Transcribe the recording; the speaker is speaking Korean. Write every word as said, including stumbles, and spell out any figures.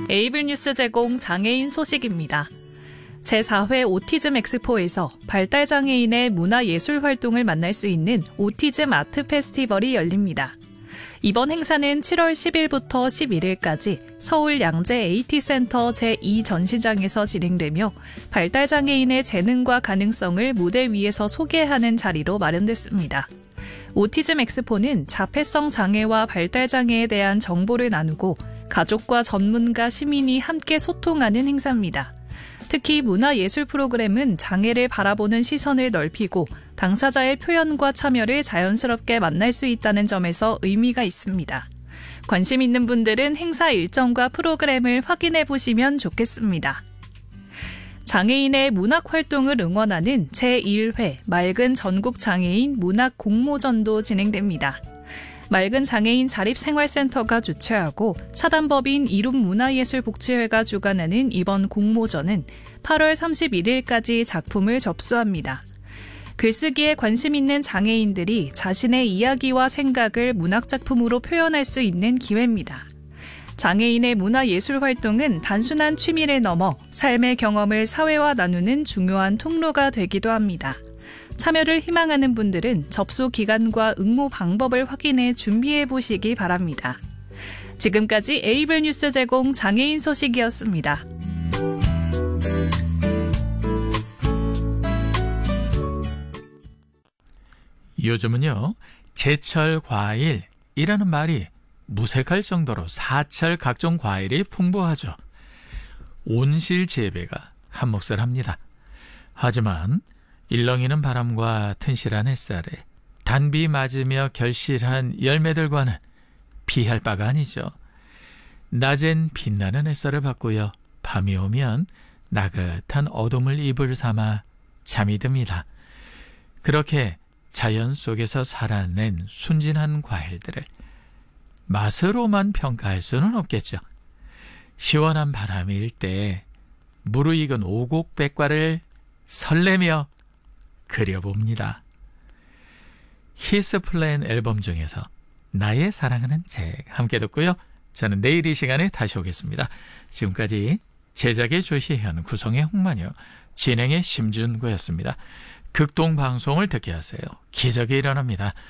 에이블 뉴스 제공 장애인 소식입니다. 제사 회 오티즘 엑스포에서 발달장애인의 문화예술 활동을 만날 수 있는 오티즘 아트 페스티벌이 열립니다. 이번 행사는 칠월 십일부터 십일일까지 서울 양재 에이티센터 제이 전시장에서 진행되며 발달장애인의 재능과 가능성을 무대 위에서 소개하는 자리로 마련됐습니다. 오티즘 엑스포는 자폐성 장애와 발달장애에 대한 정보를 나누고 가족과 전문가, 시민이 함께 소통하는 행사입니다. 특히 문화예술 프로그램은 장애를 바라보는 시선을 넓히고 당사자의 표현과 참여를 자연스럽게 만날 수 있다는 점에서 의미가 있습니다. 관심 있는 분들은 행사 일정과 프로그램을 확인해 보시면 좋겠습니다. 장애인의 문학 활동을 응원하는 제일 회 맑은 전국장애인 문학 공모전도 진행됩니다. 맑은 장애인 자립생활센터가 주최하고 사단법인 이룸문화예술복지회가 주관하는 이번 공모전은 팔월 삼십일일까지 작품을 접수합니다. 글쓰기에 관심 있는 장애인들이 자신의 이야기와 생각을 문학작품으로 표현할 수 있는 기회입니다. 장애인의 문화예술 활동은 단순한 취미를 넘어 삶의 경험을 사회와 나누는 중요한 통로가 되기도 합니다. 참여를 희망하는 분들은 접수 기간과 응모 방법을 확인해 준비해 보시기 바랍니다. 지금까지 에이블 뉴스 제공 장애인 소식이었습니다. 요즘은요, 제철 과일이라는 말이 무색할 정도로 사철 각종 과일이 풍부하죠. 온실 재배가 한몫을 합니다. 하지만 일렁이는 바람과 튼실한 햇살에 단비 맞으며 결실한 열매들과는 비할 바가 아니죠. 낮엔 빛나는 햇살을 받고요, 밤이 오면 나긋한 어둠을 이불 삼아 잠이 듭니다. 그렇게 자연 속에서 살아낸 순진한 과일들을 맛으로만 평가할 수는 없겠죠. 시원한 바람이 일 때 무르익은 오곡백과를 설레며 그려봅니다. 히스플랜 앨범 중에서 나의 사랑하는 책 함께 듣고요. 저는 내일 이 시간에 다시 오겠습니다. 지금까지 제작의 조시현, 구성의 홍만여, 진행의 심준구였습니다. 극동방송을 듣게 하세요. 기적이 일어납니다.